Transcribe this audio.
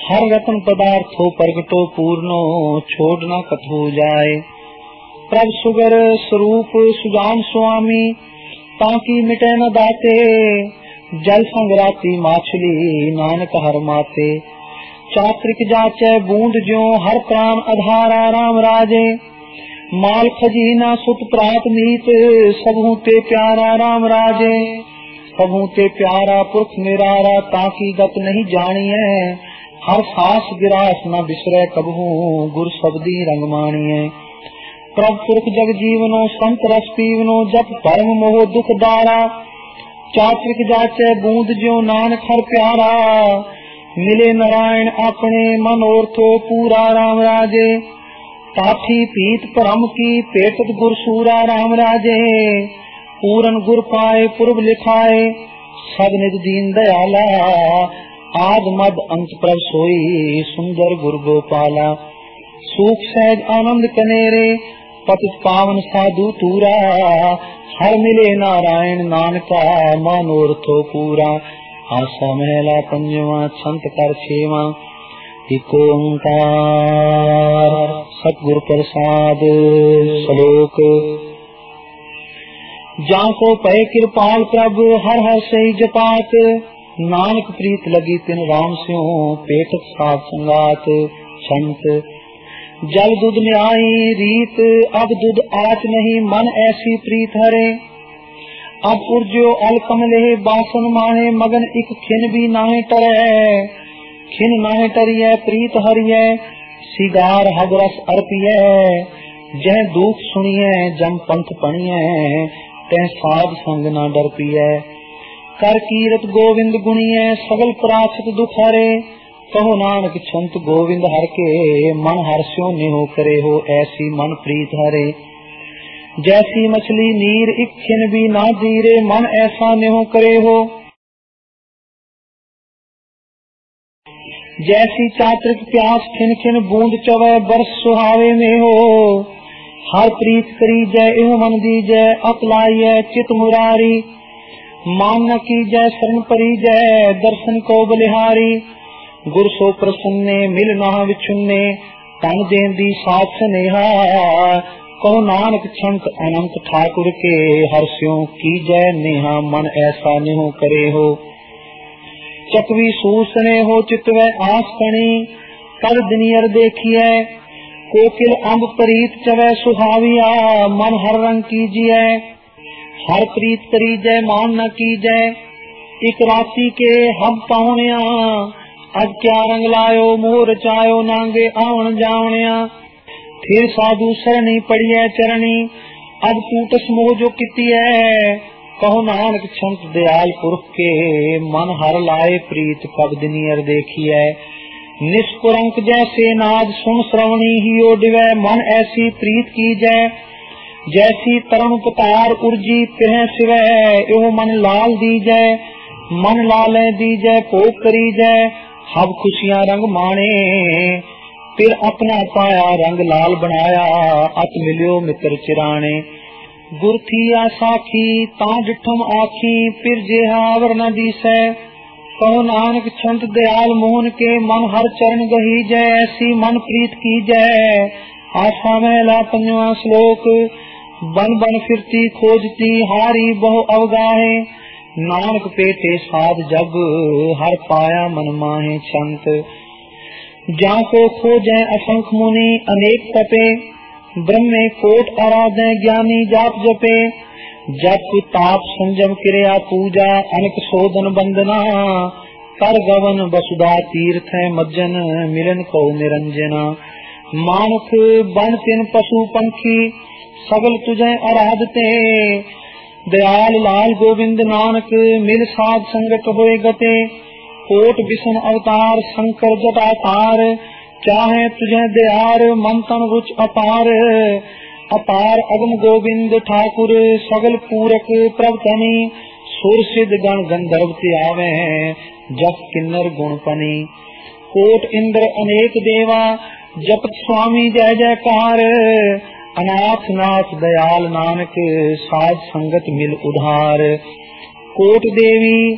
हर रत्न पदार्थो प्रगटो पूर्णो छोड़ न कथो जाए। प्रभ सुगर स्वरूप सुजान स्वामी ताकि मिटे न दाते। जल संगराती माछली नानक हर माते। चात्रिक जाचे बूंद ज्यो हर प्राण आधारा राम राजे। माल खजीना सुत प्रात मीत सबहू ते प्यारा राम राजे। सबहू ते प्यारा पुरख निरारा ताकि गत नहीं जानिए। हर सास गिरास न बिसरे कबहू गुर शब्दी रंग मानिए। प्रभ पुरख जग जीवनो संत रस पीवनो जप परम मोह दुख दारा। चात्रिक जाचे बूंद ज्यो नानक हर प्यारा। मिले नारायण अपने मनोरथो पूरा राम राजे। पाठी पीत परम की पेटत गुर सूरा राम राजे। पूरन गुर पाए पूर्व लिखाए सब निज दीन दयाला। आद मद अंत प्रभ सोई सुंदर गुर गोपाला। सुख सहज आनंद कनेरे पतित पावन साधु तूरा। हर मिले नारायण नानका मनोरथो पूरा। आसा महला पंजवा छंत कर छेवा। एक ओंकार सतगुर प्रसाद श्लोक। जाको पै कृपाल प्रभ हर हर सही जपात। नानक प्रीत लगी तिन राम स्यों पेटत साथ संगात। छंत जल दूध न्यायी रीत अब दूध आच नहीं मन ऐसी प्रीत हरे। अब उर्जो अल कमले बासन माहे मगन इक खिन भी नाहे टरे। खिन नाहे टरिय प्रीत हरिय सिगार हगरस अर्पिय। जह दुख सुनिय जम पंथ पणिय तह साध संग न डर पिय। कर कीरत गोविंद गुणिय सगल प्राचत दुख हरे। कहो नानक छंत गोविंद हर के मन हर्ष्यो निहो करे हो। ऐसी मन प्रीत हरे। जैसी मछली नीर इच्छिन भी ना धीरे मन ऐसा निहो करे हो। जैसी चात्रिक प्यास खिन खिन बूंद चवे बरस सुहावे में हो। हर प्रीत करी जय एह मन दी जय अकलाइय चित मुरारी। मान न की जय शरण परी जय दर्शन को बलिहारी। गुर सो प्रसन्ने मिल नहा विछुन्ने तन देन दी साथ स्नेहा। कहो नानक छंत अनंत ठाकुर के हर्ष्यों की जय नेहा मन ऐसा निहो करे हो। चकवी सूसने हो चितवे आस कणी कर दिनियर देखिए। कोकिल अम्ब प्रीत चवे सुहाविया मन हर रंग कीजिए। हर प्रीत करी जय मान न की जय एक राशि के हब पाहुनिया। अब क्या रंग लायो मोर चायो नांगे आवन जावनिया। फिर साधु सरणी पड़िए चरणी अब टूटस मोह जो किती है। कहो नानक छंत दयाल पुरख के मन हर लाए प्रीत कब दिनियर देखिए। निष्कुरंक जैसे नाद सुन श्रवणी ही ओडिवे मन ऐसी प्रीत की जय। जैसी तरुण पतार उर्जी पिह सिवै एहो मन लाल दी जय। मन लाले दी जय पोक करी जय हब खुशियां रंग माने। फिर अपना पाया रंग लाल बनाया अत मिलियो मित्र चिराने। गुर थी साखी ता डिठम आखी फिर जेहा वर न दीसै। कहो नानक छंत दयाल मोहन के मन हर चरण गही जय। ऐसी मन प्रीत की जय। आशा महला पंजवा श्लोक। बन बन फिरती खोजती हारी बहु अवगाहे। नानक पेटे साध जग हर पाया मन माहे। छंत जाको खोजे असंख मुनि अनेक तपे। ब्रह्मे कोट आराधे ज्ञानी जाप जपे। जप ताप संजम क्रिया पूजा अनेक शोधन बंदना। कर गवन वसुधा तीर्थ मज्जन मिलन को निरंजना। मानुख बन तिन पशु पंखी सगल तुझे आराधते। दयाल लाल गोविंद नानक मिल साध संगत होए गते। कोट विष्ण अवतार शंकर जटाकार चाहे तुझे दयार मन तन रुच अपार। अपार अगम गोविंद ठाकुर सगल पूरक प्रभतनी। सुर सिद्ध गण गंधर्व त्यावे जप किन्नर गुणपनी। कोट इंद्र अनेक देवा जपत स्वामी जय जयकार। अनाथ नाथ दयाल नानक साध संगत मिल उधार। कोट देवी